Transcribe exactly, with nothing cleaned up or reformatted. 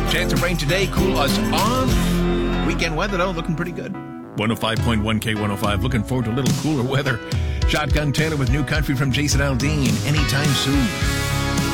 Chance of rain today, cool us off. Weekend weather, though, looking pretty good. one oh five point one K one oh five, looking forward to a little cooler weather. Shotgun Taylor with New Country from Jason Aldean anytime soon.